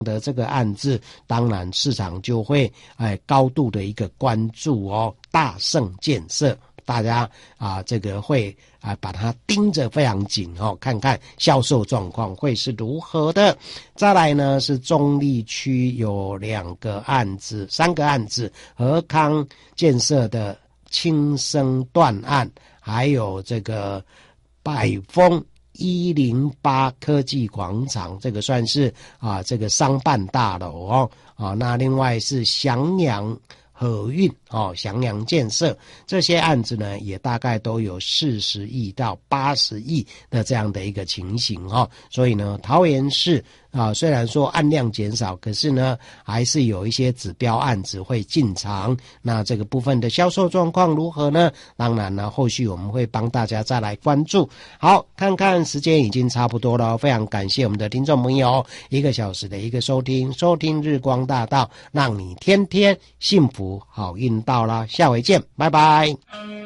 的这个案子，当然市场就会高度的一个关注哦。大盛建设，大家这个会把它盯着非常紧哦，看看销售状况会是如何的。再来呢是中坜区有3个案子，和康建设的青生段案，还有这个百丰108科技广场，这个算是这个商办大楼哦。那另外是翔阳和运翔阳建设，这些案子呢也大概都有40亿到80亿的这样的一个情形所以呢桃园市虽然说案量减少，可是呢还是有一些指标案子会进场。那这个部分的销售状况如何呢？当然呢后续我们会帮大家再来关注。好，看看时间已经差不多了，非常感谢我们的听众朋友1个小时的一个收听日光大道，让你天天幸福好运到啦，下回见，拜拜。